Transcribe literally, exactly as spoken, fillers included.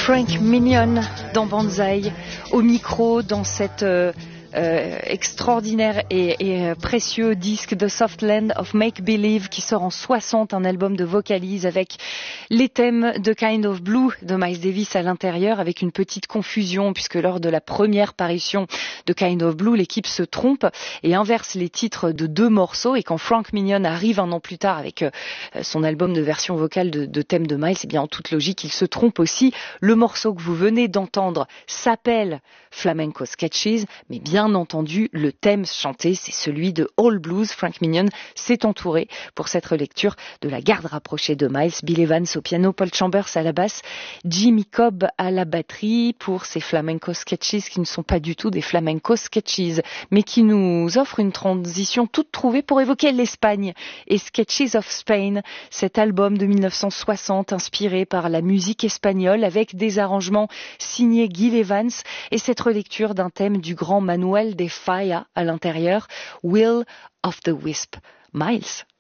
Frank Minion dans Banzai, au micro dans cette euh, euh, extraordinaire et, et euh, précieux disque The Soft Land of Make Believe qui sort en soixante, un album de vocalise avec les thèmes de Kind of Blue de Miles Davis à l'intérieur, avec une petite confusion puisque lors de la première parution de Kind of Blue, l'équipe se trompe et inverse les titres de deux morceaux, et quand Frank Minion arrive un an plus tard avec euh, son album de version vocale de, de thèmes de Miles, et bien en toute logique il se trompe aussi. Le morceau que vous venez d'entendre s'appelle Flamenco Sketches, mais bien entendu le thème chanté c'est celui de All Blues. Frank Minion s'est entouré pour cette relecture de la garde rapprochée de Miles, Bill Evans au piano, Paul Chambers à la basse, Jimmy Cobb à la batterie pour ces Flamenco Sketches qui ne sont pas du tout des Flamenco Sketches, mais qui nous offrent une transition toute trouvée pour évoquer l'Espagne et Sketches of Spain, cet album de mille neuf cent soixante inspiré par la musique espagnole avec des arrangements signés Gil Evans et cette relecture d'un thème du grand Manuel de Falla à l'intérieur, Will of the Wisp. Miles.